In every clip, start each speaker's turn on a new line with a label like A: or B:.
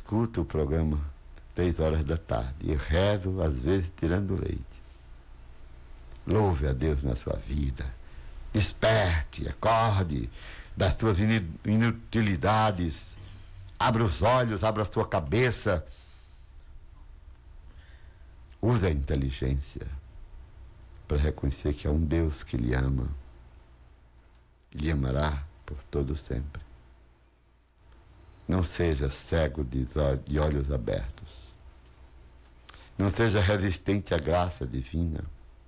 A: escuto o programa 3 horas da tarde e rezo, às vezes, tirando leite. Louve a Deus na sua vida. Desperte, acorde das suas inutilidades. Abra os olhos, abra a sua cabeça. Use a inteligência para reconhecer que há um Deus que lhe ama. E lhe amará por todo sempre. Não seja cego de olhos abertos. Não seja resistente à graça divina.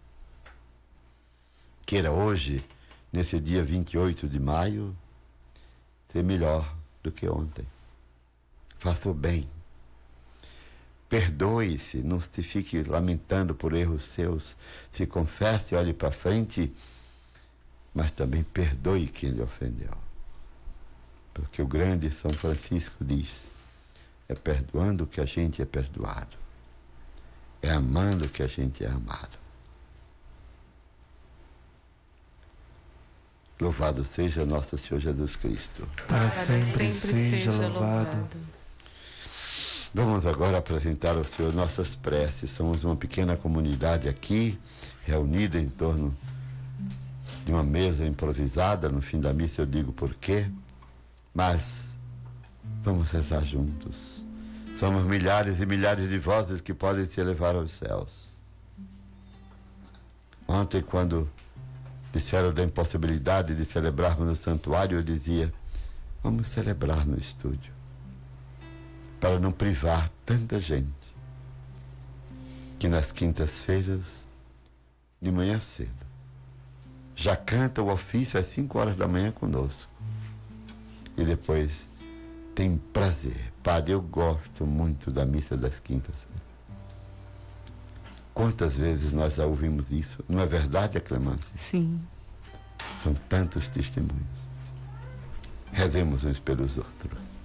A: Queira hoje, nesse dia 28 de maio, ser melhor do que ontem. Faça o bem. Perdoe-se, não se fique lamentando por erros seus. Se confesse, olhe para frente, mas também perdoe quem lhe ofendeu. Porque o grande São Francisco diz: é perdoando que a gente é perdoado. É amando que a gente é amado. Louvado seja nosso Senhor Jesus Cristo.
B: Para sempre seja louvado.
A: Vamos agora apresentar ao Senhor nossas preces. Somos uma pequena comunidade aqui, reunida em torno de uma mesa improvisada. No fim da missa eu digo por quê, mas vamos rezar juntos. Somos milhares e milhares de vozes que podem se elevar aos céus. Ontem, quando disseram da impossibilidade de celebrarmos no santuário, eu dizia: vamos celebrar no estúdio, para não privar tanta gente que nas quintas-feiras, de manhã cedo, já canta o ofício às 5 horas da manhã conosco. E depois tem prazer. Padre, eu gosto muito da missa das quintas-feiras. Quantas vezes nós já ouvimos isso? Não é verdade, Clemência?
B: Sim.
A: São tantos testemunhos. Rezemos uns pelos outros.